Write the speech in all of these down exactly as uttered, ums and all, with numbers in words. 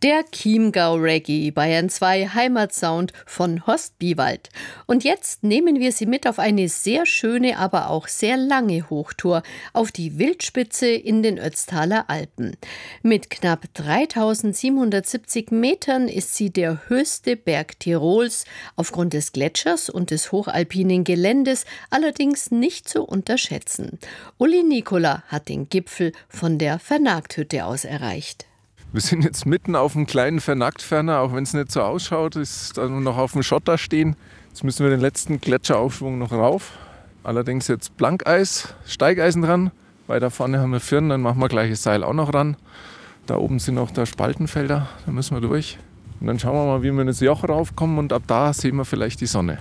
Der Chiemgau Reggae, Bayern zwei Heimatsound von Horst Biewald. Und jetzt nehmen wir Sie mit auf eine sehr schöne, aber auch sehr lange Hochtour auf die Wildspitze in den Ötztaler Alpen. Mit knapp dreitausendsiebenhundertsiebzig Metern ist sie der höchste Berg Tirols, aufgrund des Gletschers und des hochalpinen Geländes allerdings nicht zu unterschätzen. Uli Nikola hat den Gipfel von der Vernagthütte aus erreicht. Wir sind jetzt mitten auf einem kleinen Vernagtferner, auch wenn es nicht so ausschaut, ist dann noch auf dem Schotter stehen. Jetzt müssen wir den letzten Gletscheraufschwung noch rauf. Allerdings jetzt Blankeis, Steigeisen dran. Weiter vorne haben wir Firn, dann machen wir gleich das Seil auch noch ran. Da oben sind noch da Spaltenfelder, da müssen wir durch. Und dann schauen wir mal, wie wir in das Joch raufkommen und ab da sehen wir vielleicht die Sonne.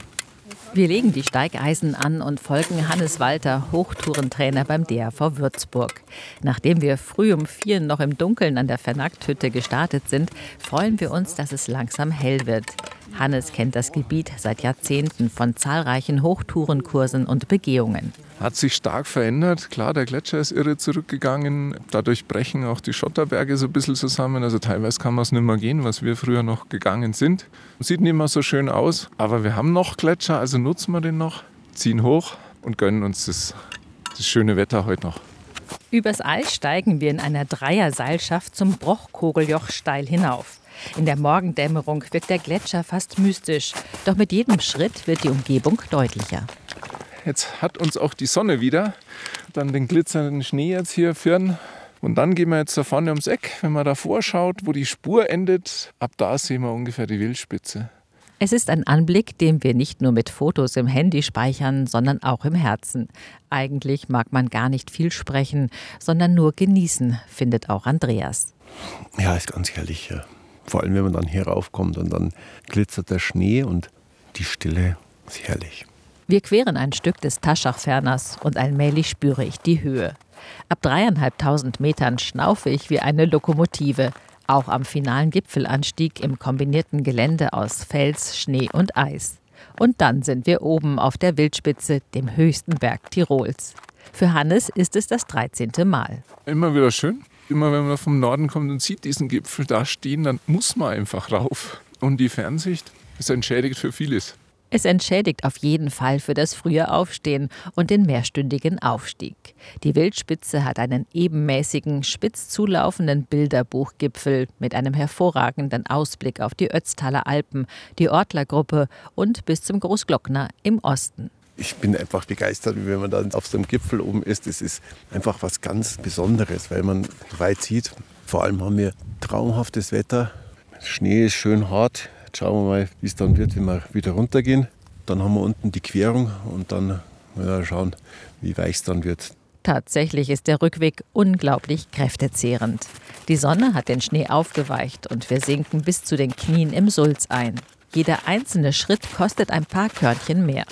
Wir legen die Steigeisen an und folgen Hannes Walter, Hochtourentrainer beim D A V Würzburg. Nachdem wir früh um vier noch im Dunkeln an der Vernagthütte gestartet sind, freuen wir uns, dass es langsam hell wird. Hannes kennt das Gebiet seit Jahrzehnten von zahlreichen Hochtourenkursen und Begehungen. Hat sich stark verändert. Klar, der Gletscher ist irre zurückgegangen. Dadurch brechen auch die Schotterberge so ein bisschen zusammen. Also teilweise kann man es nicht mehr gehen, was wir früher noch gegangen sind. Sieht nicht mehr so schön aus, aber wir haben noch Gletscher, also nutzen wir den noch, ziehen hoch und gönnen uns das, das schöne Wetter heute noch. Übers Eis steigen wir in einer Dreierseilschaft zum Brochkogeljoch steil hinauf. In der Morgendämmerung wirkt der Gletscher fast mystisch, doch mit jedem Schritt wird die Umgebung deutlicher. Jetzt hat uns auch die Sonne wieder, dann den glitzernden Schnee jetzt hier führen. Und dann gehen wir jetzt da vorne ums Eck. Wenn man da vorschaut, wo die Spur endet, ab da sehen wir ungefähr die Wildspitze. Es ist ein Anblick, den wir nicht nur mit Fotos im Handy speichern, sondern auch im Herzen. Eigentlich mag man gar nicht viel sprechen, sondern nur genießen, findet auch Andreas. Ja, ist ganz herrlich. Ja. Vor allem, wenn man dann hier raufkommt und dann glitzert der Schnee und die Stille ist herrlich. Wir queren ein Stück des Taschachferners und allmählich spüre ich die Höhe. Ab dreieinhalbtausend Metern schnaufe ich wie eine Lokomotive, auch am finalen Gipfelanstieg im kombinierten Gelände aus Fels, Schnee und Eis. Und dann sind wir oben auf der Wildspitze, dem höchsten Berg Tirols. Für Hannes ist es das dreizehnte Mal. Immer wieder schön. Immer wenn man vom Norden kommt und sieht diesen Gipfel da stehen, dann muss man einfach rauf. Und die Fernsicht ist entschädigt für vieles. Es entschädigt auf jeden Fall für das frühe Aufstehen und den mehrstündigen Aufstieg. Die Wildspitze hat einen ebenmäßigen, spitz zulaufenden Bilderbuchgipfel mit einem hervorragenden Ausblick auf die Ötztaler Alpen, die Ortlergruppe und bis zum Großglockner im Osten. Ich bin einfach begeistert, wenn man dann auf so einem Gipfel oben ist. Das ist einfach was ganz Besonderes, weil man weit sieht. Vor allem haben wir traumhaftes Wetter. Schnee ist schön hart. Jetzt schauen wir mal, wie es dann wird, wenn wir wieder runtergehen. Dann haben wir unten die Querung und dann mal schauen, wie weich es dann wird. Tatsächlich ist der Rückweg unglaublich kräftezehrend. Die Sonne hat den Schnee aufgeweicht und wir sinken bis zu den Knien im Sulz ein. Jeder einzelne Schritt kostet ein paar Körnchen mehr.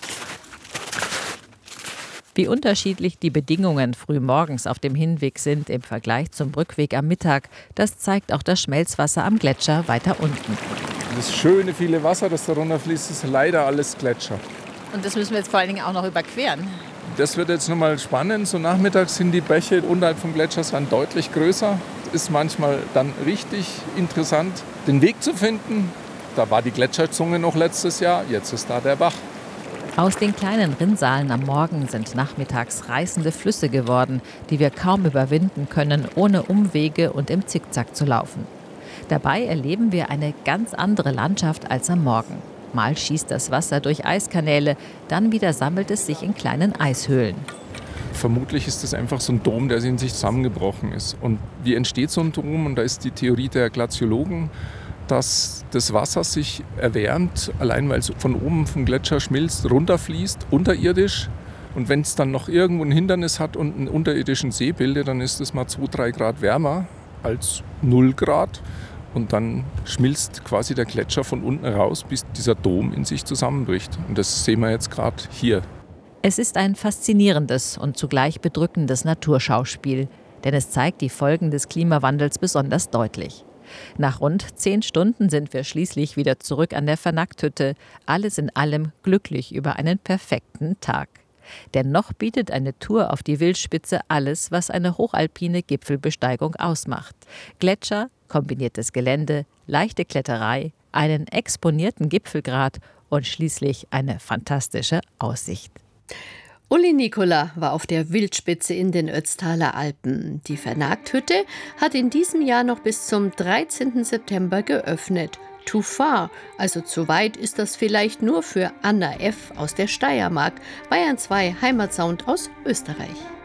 Wie unterschiedlich die Bedingungen frühmorgens auf dem Hinweg sind im Vergleich zum Rückweg am Mittag, das zeigt auch das Schmelzwasser am Gletscher weiter unten. Das schöne, viele Wasser, das da runterfließt, ist leider alles Gletscher. Und das müssen wir jetzt vor allen Dingen auch noch überqueren. Das wird jetzt nochmal spannend. So nachmittags sind die Bäche unterhalb vom Gletschersrand deutlich größer. Ist manchmal dann richtig interessant, den Weg zu finden. Da war die Gletscherzunge noch letztes Jahr, jetzt ist da der Bach. Aus den kleinen Rinnsalen am Morgen sind nachmittags reißende Flüsse geworden, die wir kaum überwinden können, ohne Umwege und im Zickzack zu laufen. Dabei erleben wir eine ganz andere Landschaft als am Morgen. Mal schießt das Wasser durch Eiskanäle, dann wieder sammelt es sich in kleinen Eishöhlen. Vermutlich ist das einfach so ein Dom, der in sich zusammengebrochen ist. Und wie entsteht so ein Dom? Und da ist die Theorie der Glaziologen, dass das Wasser sich erwärmt, allein weil es von oben vom Gletscher schmilzt, runterfließt, unterirdisch. Und wenn es dann noch irgendwo ein Hindernis hat und einen unterirdischen See bildet, dann ist es mal zwei, drei Grad wärmer als null Grad. Und dann schmilzt quasi der Gletscher von unten raus, bis dieser Dom in sich zusammenbricht. Und das sehen wir jetzt gerade hier. Es ist ein faszinierendes und zugleich bedrückendes Naturschauspiel, denn es zeigt die Folgen des Klimawandels besonders deutlich. Nach rund zehn Stunden sind wir schließlich wieder zurück an der Vernagthütte, alles in allem glücklich über einen perfekten Tag. Dennoch bietet eine Tour auf die Wildspitze alles, was eine hochalpine Gipfelbesteigung ausmacht. Gletscher, kombiniertes Gelände, leichte Kletterei, einen exponierten Gipfelgrat und schließlich eine fantastische Aussicht. Uli Nikola war auf der Wildspitze in den Ötztaler Alpen. Die Vernagthütte hat in diesem Jahr noch bis zum dreizehnten September geöffnet. Too far, also zu weit ist das vielleicht nur für Anna F. aus der Steiermark, Bayern zwei Heimatsound aus Österreich.